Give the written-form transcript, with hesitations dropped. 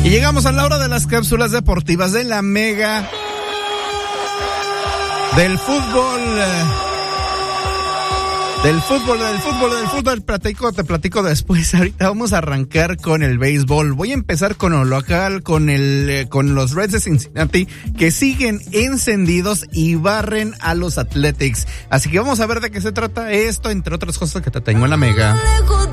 Y llegamos a la hora de las cápsulas deportivas de la Mega. Del fútbol. Te platico después. Ahorita vamos a arrancar con el béisbol. Voy a empezar con lo local, con los Reds de Cincinnati, que siguen encendidos y barren a los Athletics. Así que vamos a ver de qué se trata esto, entre otras cosas que te tengo en la Mega.